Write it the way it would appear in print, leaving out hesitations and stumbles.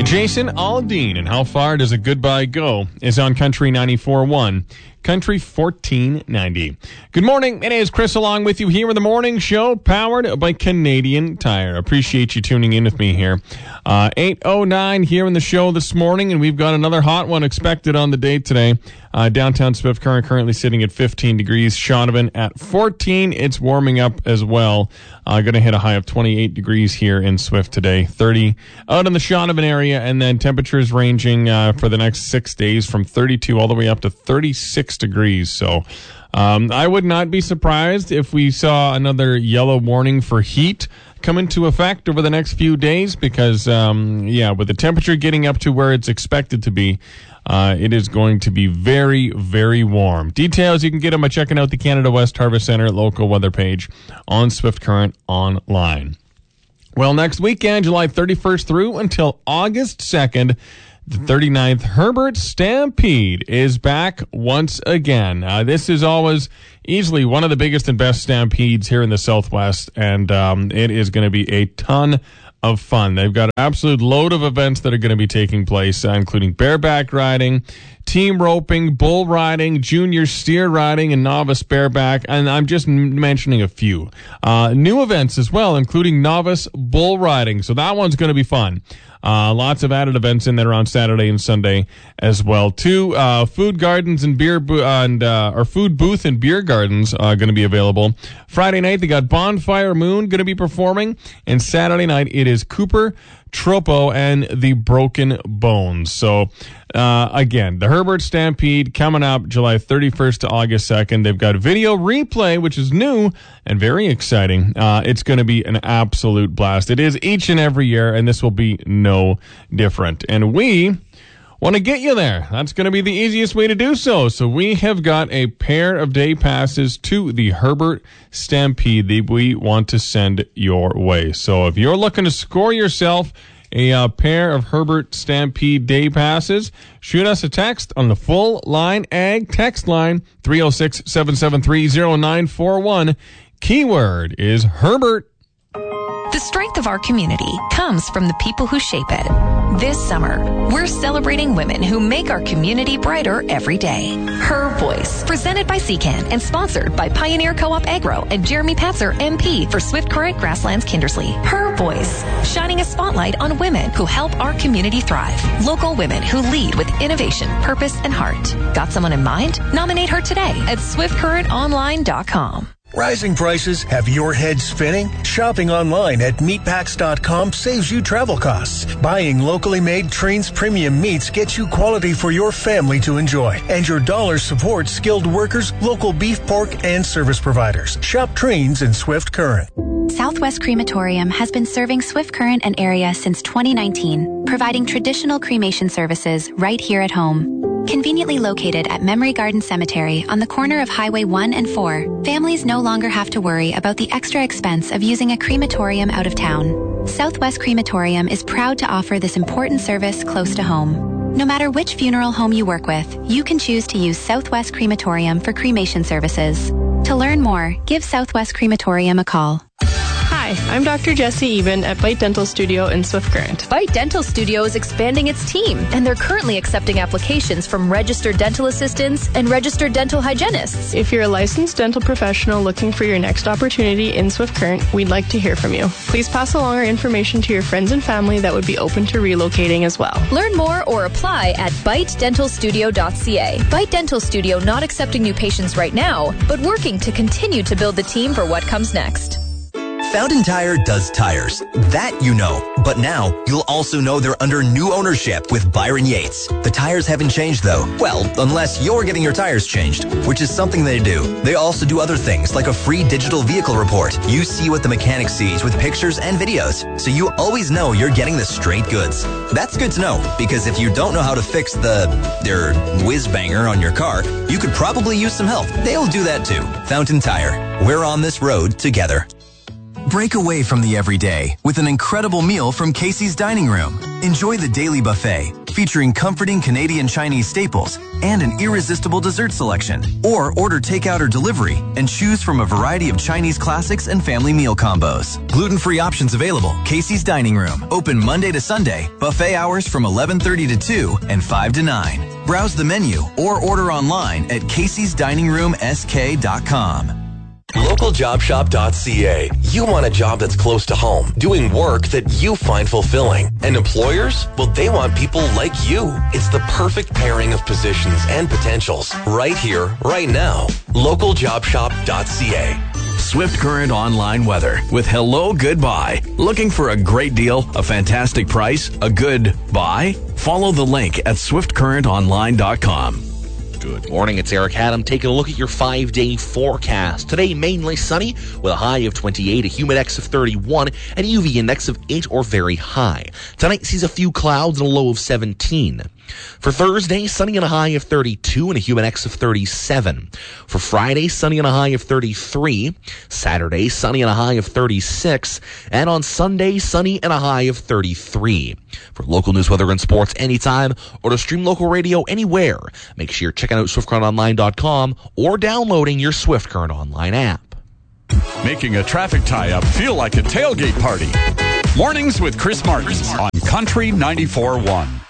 Jason Aldean and How Far Does a Goodbye Go is on Country 94.1, Country 1490. Good morning. It is Chris along with you here in the morning show, powered by Canadian Tire. Appreciate you tuning in with me here. 8:09 here in the show this morning, and we've got another hot one expected on the day today. Downtown Swift currently sitting at 15 degrees. Shaunavon at 14. It's warming up as well. Going to hit a high of 28 degrees here in Swift today. 30 out in the Shaunavon area, and then temperatures ranging for the next 6 days from 32 all the way up to 36 degrees. So I would not be surprised if we saw another yellow warning for heat come into effect over the next few days because, with the temperature getting up to where it's expected to be, it is going to be very, very warm. Details, you can get them by checking out the Canada West Harvest Center local weather page on Swift Current online. Well, next weekend, July 31st through until August 2nd, the 39th Herbert Stampede is back once again. This is always easily one of the biggest and best stampedes here in the Southwest, and it is going to be a ton of fun. They've got an absolute load of events that are going to be taking place, including bareback riding, team roping, bull riding, junior steer riding, and novice bareback, and I'm just mentioning a few. New events as well, including novice bull riding, so that one's going to be fun. Lots of added events in there on Saturday and Sunday as well, too. Food gardens and or food booth and beer gardens are going to be available. Friday night, they got Bonfire Moon going to be performing, and Saturday night, it is Cooper, Tropo, and the Broken Bones. So, again, the Herbert Stampede coming up July 31st to August 2nd. They've got video replay, which is new and very exciting. It's going to be an absolute blast. It is each and every year, and this will be no different. And we want to get you there. That's going to be the easiest way to do so. So we have got a pair of day passes to the Herbert Stampede that we want to send your way. So if you're looking to score yourself a pair of Herbert Stampede day passes, shoot us a text on the Full Line Ag text line, 306-773-0941. Keyword is Herbert. The strength of our community comes from the people who shape it. This summer, we're celebrating women who make our community brighter every day. Her Voice, presented by CCAN and sponsored by Pioneer Co-op Agro and Jeremy Patzer, MP for Swift Current Grasslands Kindersley. Her Voice, shining a spotlight on women who help our community thrive. Local women who lead with innovation, purpose, and heart. Got someone in mind? Nominate her today at swiftcurrentonline.com. Rising prices have your head spinning? Shopping online at meatpacks.com saves you travel costs. Buying locally made Trains Premium meats gets you quality for your family to enjoy. And your dollars support skilled workers, local beef, pork, and service providers. Shop Trains in Swift Current. Southwest Crematorium has been serving Swift Current and area since 2019, providing traditional cremation services right here at home. Conveniently located at Memory Garden Cemetery on the corner of Highway 1 and 4, families no longer have to worry about the extra expense of using a crematorium out of town. Southwest Crematorium is proud to offer this important service close to home. No matter which funeral home you work with, you can choose to use Southwest Crematorium for cremation services. To learn more, give Southwest Crematorium a call. Hi, I'm Dr. Jessie Eben at Bite Dental Studio in Swift Current. Bite Dental Studio is expanding its team, and they're currently accepting applications from registered dental assistants and registered dental hygienists. If you're a licensed dental professional looking for your next opportunity in Swift Current, we'd like to hear from you. Please pass along our information to your friends and family that would be open to relocating as well. Learn more or apply at bitedentalstudio.ca. Bite Dental Studio not accepting new patients right now, but working to continue to build the team for what comes next. Fountain Tire does tires. That you know. But now, you'll also know they're under new ownership with Byron Yates. The tires haven't changed, though. Well, unless you're getting your tires changed, which is something they do. They also do other things, like a free digital vehicle report. You see what the mechanic sees with pictures and videos, so you always know you're getting the straight goods. That's good to know, because if you don't know how to fix their whiz-banger on your car, you could probably use some help. They'll do that, too. Fountain Tire. We're on this road together. Break away from the everyday with an incredible meal from Casey's Dining Room. Enjoy the daily buffet, featuring comforting Canadian Chinese staples and an irresistible dessert selection. Or order takeout or delivery and choose from a variety of Chinese classics and family meal combos. Gluten-free options available. Casey's Dining Room. Open Monday to Sunday. Buffet hours from 11:30 to 2 and 5 to 9. Browse the menu or order online at caseysdiningroomsk.com. LocalJobShop.ca. You want a job that's close to home, doing work that you find fulfilling. And employers? Well, they want people like you. It's the perfect pairing of positions and potentials. Right here, right now. LocalJobShop.ca. Swift Current online weather with Hello Goodbye. Looking for a great deal, a fantastic price, a good buy? Follow the link at swiftcurrentonline.com. Good morning, it's Eric Haddam taking a look at your 5-day forecast. Today, mainly sunny with a high of 28, a humid index of 31, and a UV index of 8 or very high. Tonight sees a few clouds and a low of 17. For Thursday, sunny and a high of 32 and a humid index of 37. For Friday, sunny and a high of 33. Saturday, sunny and a high of 36. And on Sunday, sunny and a high of 33. For local news, weather, and sports anytime, or to stream local radio anywhere, make sure you're checking out SwiftCurrentOnline.com or downloading your Swift Current Online app. Making a traffic tie-up feel like a tailgate party. Mornings with Chris Martin on Country 94.1.